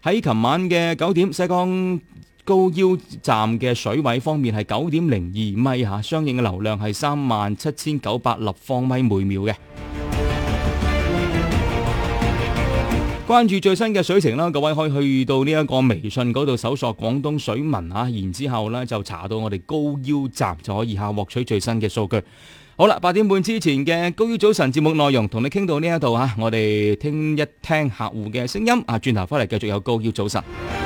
喺琴晚嘅9點，西江高腰站嘅水位方面係9.02米嚇，相應嘅流量係37,900立方米每秒嘅。關注最新嘅水情啦，各位可以去到呢一個微信嗰度搜索廣東水文嚇，然之後呢就查到我哋高腰站就可以下獲取最新嘅數據。好啦，8點半之前嘅高腰早晨節目內容同你傾到呢一度嚇，我哋聽一聽客戶嘅聲音啊，轉頭翻嚟繼續有高腰早晨。